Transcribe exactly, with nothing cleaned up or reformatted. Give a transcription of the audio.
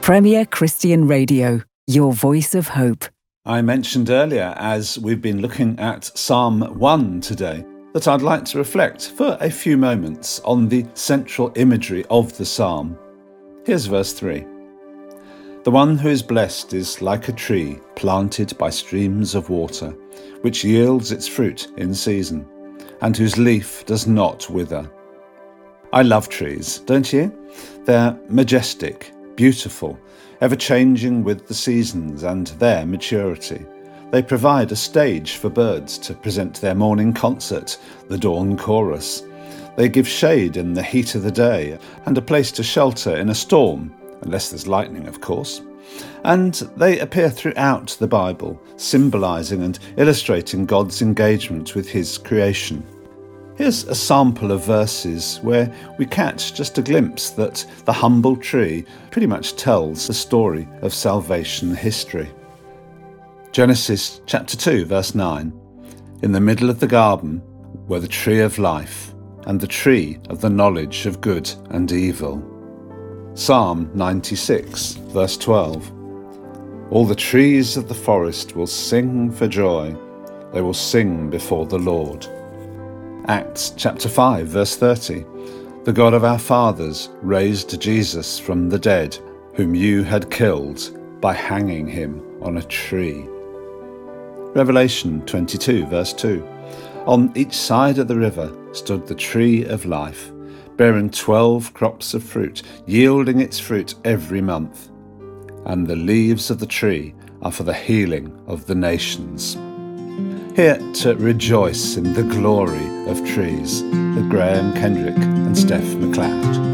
Premier Christian Radio, your voice of hope. I mentioned earlier, as we've been looking at Psalm one today, that I'd like to reflect for a few moments on the central imagery of the psalm. Here's verse three. The one who is blessed is like a tree planted by streams of water, which yields its fruit in season, and whose leaf does not wither. I love trees, don't you? They're majestic, beautiful, ever-changing with the seasons and their maturity. They provide a stage for birds to present their morning concert, the dawn chorus. They give shade in the heat of the day and a place to shelter in a storm, unless there's lightning, of course. And they appear throughout the Bible, symbolising and illustrating God's engagement with his creation. Here's a sample of verses where we catch just a glimpse that the humble tree pretty much tells the story of salvation history. Genesis chapter two, verse nine. In the middle of the garden were the tree of life and the tree of the knowledge of good and evil. Psalm ninety-six, verse twelve. All the trees of the forest will sing for joy. They will sing before the Lord. Acts chapter five, verse thirty. The God of our fathers raised Jesus from the dead, whom you had killed by hanging him on a tree. Revelation twenty-two, verse two. On each side of the river stood the tree of life, bearing twelve crops of fruit, yielding its fruit every month. And the leaves of the tree are for the healing of the nations. Here to rejoice in the glory of trees with Graham Kendrick and Steph McLeod.